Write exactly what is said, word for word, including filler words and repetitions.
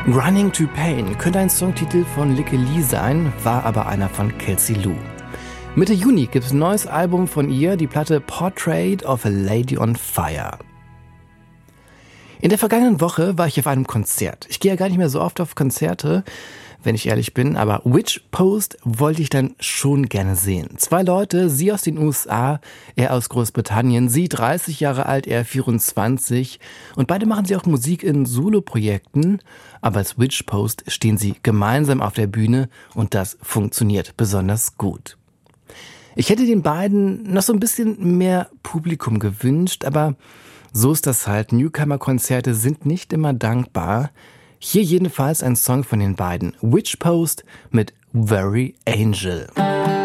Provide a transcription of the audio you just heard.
Running to Pain könnte ein Songtitel von Lykke Li sein, war aber einer von Kelsey Lu. Mitte Juni gibt es ein neues Album von ihr, die Platte Portrait of a Lady on Fire. In der vergangenen Woche war ich auf einem Konzert. Ich gehe ja gar nicht mehr so oft auf Konzerte, wenn ich ehrlich bin, aber Witch Post wollte ich dann schon gerne sehen. Zwei Leute, sie aus den U S A, er aus Großbritannien, sie dreißig Jahre alt, er vierundzwanzig. Und beide machen sie auch Musik in Solo-Projekten, aber als Witch Post stehen sie gemeinsam auf der Bühne und das funktioniert besonders gut. Ich hätte den beiden noch so ein bisschen mehr Publikum gewünscht, aber so ist das halt. Newcomer-Konzerte sind nicht immer dankbar. Hier jedenfalls ein Song von den beiden. Witch Post mit Very Angel.